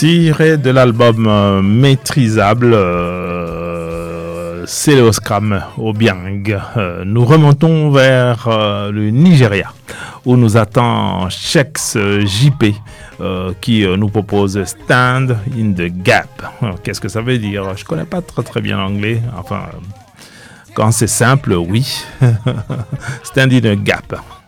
Tiré de l'album Maîtrisable, Céléoscram Obiang, nous remontons vers le Nigeria, où nous attend Shex JP, qui nous propose Stand in the Gap. Qu'est-ce que ça veut dire? Je connais pas très bien l'anglais. Enfin, quand c'est simple, oui. Stand in the Gap.